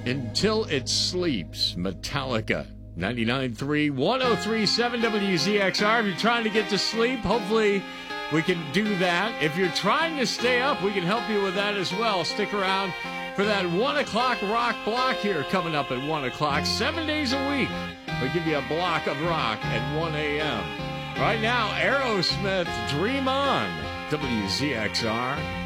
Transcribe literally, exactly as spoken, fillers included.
Until It Sleeps, Metallica. ninety-nine point three, one oh three point seven W Z X R. If you're trying to get to sleep, hopefully we can do that. If you're trying to stay up, we can help you with that as well. Stick around for that one o'clock rock block here coming up at one o'clock. Seven days a week, we give you a block of rock at one a.m. Right now, Aerosmith, Dream On, W Z X R.